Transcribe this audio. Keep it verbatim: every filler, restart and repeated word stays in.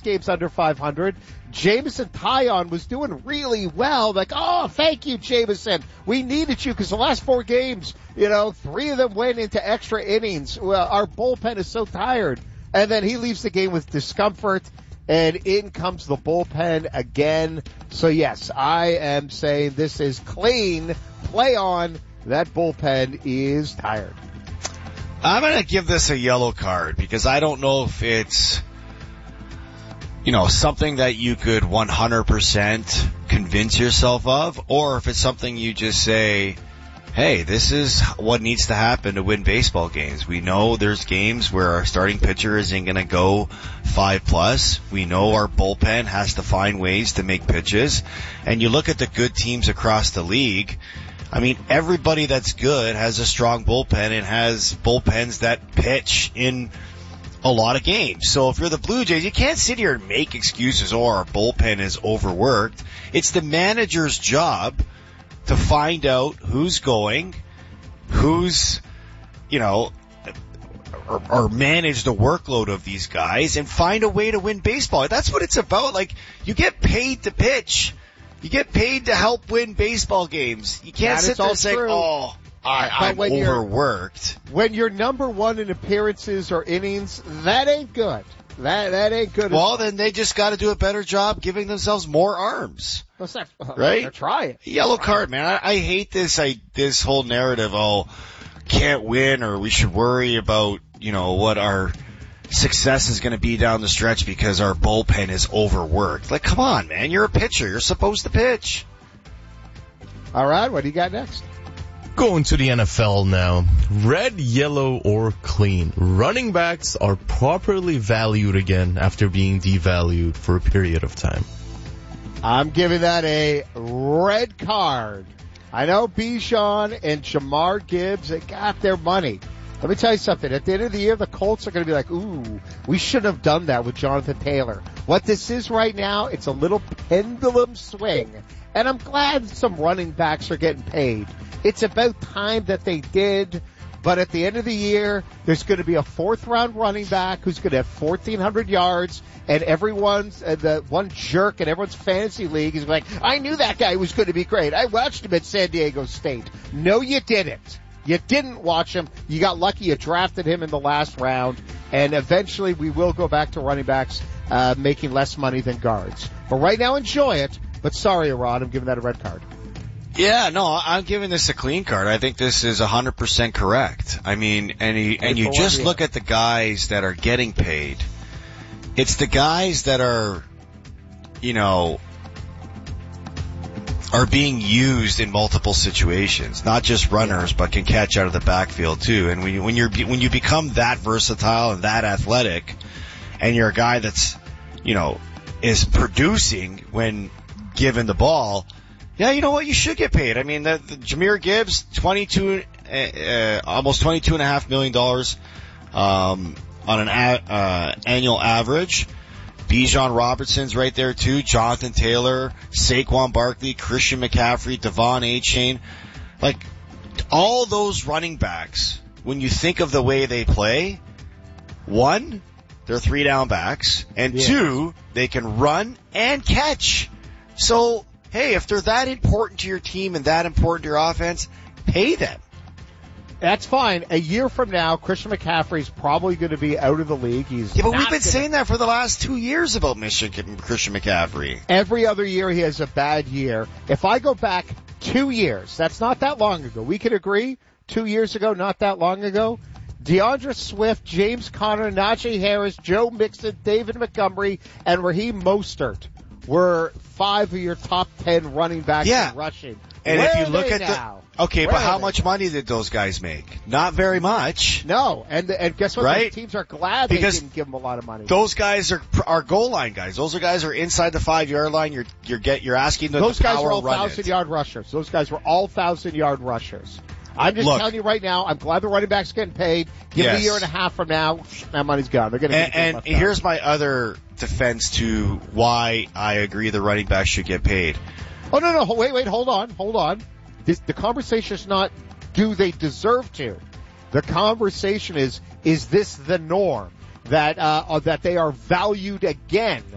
games under five hundred. Jameson Taillon was doing really well. Like, oh, thank you, Jameson. We needed you because the last four games, you know, three of them went into extra innings. Well, our bullpen is so tired. And then he leaves the game with discomfort, and in comes the bullpen again. So, yes, I am saying this is clean. Play on. That bullpen is tired. I'm going to give this a yellow card because I don't know if it's, you know, something that you could one hundred percent convince yourself of, or if it's something you just say, hey, this is what needs to happen to win baseball games. We know there's games where our starting pitcher isn't going to go five plus. We know our bullpen has to find ways to make pitches. And you look at the good teams across the league, I mean, everybody that's good has a strong bullpen and has bullpens that pitch in a lot of games. So if you're the Blue Jays, you can't sit here and make excuses, oh, our bullpen is overworked. It's the manager's job to find out who's going, who's, you know, or, or manage the workload of these guys and find a way to win baseball. That's what it's about. Like, you get paid to pitch. You get paid to help win baseball games. You can't sit there and say, oh, I, I'm when overworked. You're, when you're number one in appearances or innings, that ain't good. That that ain't good. Well, then they just got to do a better job giving themselves more arms. What's that? Right? They're trying. Yellow card, man. I, I hate this. I this whole narrative. Oh, can't win, or we should worry about, you know, what our success is going to be down the stretch because our bullpen is overworked. Like, come on, man. You're a pitcher. You're supposed to pitch. All right. What do you got next? Going to the N F L now. Red, yellow, or clean. Running backs are properly valued again after being devalued for a period of time. I'm giving that a red card. I know Bijan and Jahmyr Gibbs, they got their money. Let me tell you something. At the end of the year, the Colts are going to be like, ooh, we shouldn't have done that with Jonathan Taylor. What this is right now, it's a little pendulum swing. And I'm glad some running backs are getting paid. It's about time that they did. But at the end of the year, there's going to be a fourth-round running back who's going to have fourteen hundred yards, and everyone's, uh, the one jerk in everyone's fantasy league is like, I knew that guy was going to be great. I watched him at San Diego State. No, you didn't. You didn't watch him. You got lucky you drafted him in the last round, and eventually we will go back to running backs uh, making less money than guards. But right now, enjoy it. But sorry, Ron, I'm giving that a red card. Yeah, no, I'm giving this a clean card. I think this is one hundred percent correct. I mean, and you, and you just look at the guys that are getting paid. It's the guys that are, you know, are being used in multiple situations, not just runners, but can catch out of the backfield too. And when you, when you're, when you become that versatile and that athletic, and you're a guy that's, you know, is producing when given the ball, yeah, you know what? You should get paid. I mean, the, the Jahmyr Gibbs, twenty-two, uh, almost twenty-two and a half million dollars, um, on an a, uh, annual average. Bijan Robertson's right there too. Jonathan Taylor, Saquon Barkley, Christian McCaffrey, Devon Achane. Like, all those running backs, when you think of the way they play, one, they're three down backs, and yeah. two, they can run and catch. So, hey, if they're that important to your team and that important to your offense, pay them. That's fine. A year from now, Christian McCaffrey is probably going to be out of the league. He's yeah, but we've been gonna... saying that for the last two years about Michigan, Christian McCaffrey. Every other year he has a bad year. If I go back two years, that's not that long ago. We could agree, two years ago, not that long ago. DeAndre Swift, James Conner, Najee Harris, Joe Mixon, David Montgomery, and Raheem Mostert were five of your top ten running backs yeah. in rushing. And Where if you look at now? the okay, Where but how they much now? money did those guys make? Not very much. No, and and guess what? Right? Those teams are glad because they didn't give them a lot of money. Those guys are are goal line guys. Those are guys who are inside the five yard line. You're you're get you're asking them those to guys power were all run thousand it. yard rushers. Those guys were all thousand yard rushers. I'm just Look, telling you right now, I'm glad the running back's getting paid. Give yes. it a year and a half from now, that money's gone. They're going to. And, and here's my other defense to why I agree the running back should get paid. Oh no no wait wait hold on hold on. This, the conversation is not do they deserve to. The conversation is is this the norm that uh that they are valued again